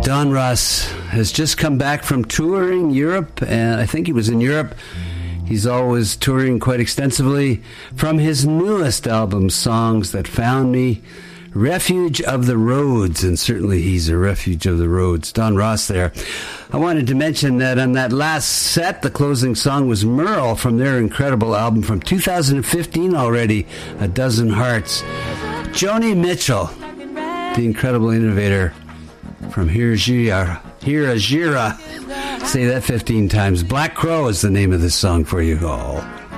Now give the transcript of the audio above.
Don Ross has just come back from touring Europe, and I think he was in Europe. He's always touring quite extensively. From his newest album, Songs That Found Me, Refuge of the Roads, and certainly he's a refuge of the roads. Don Ross there. I wanted to mention that on that last set, the closing song was Merle from their incredible album from 2015 already, A Dozen Hearts. Joni Mitchell, the incredible innovator from Hira Jira. Say that 15 times. Black Crow is the name of this song for you all.